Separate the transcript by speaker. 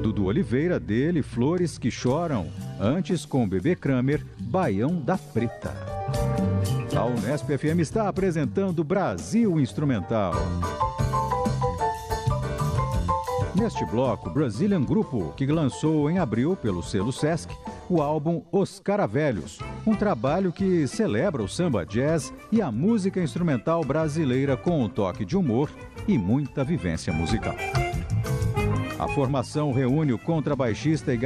Speaker 1: Dudu Oliveira, dele, Flores que Choram. Antes, com Bebê Kramer, Baião da Preta. A Unesp FM está apresentando Brasil Instrumental. Neste bloco, Brazilian Grupo, que lançou em abril pelo selo Sesc o álbum Os Caravelhos, um trabalho que celebra o samba jazz e a música instrumental brasileira com um toque de humor e muita vivência musical. A formação reúne o contrabaixista e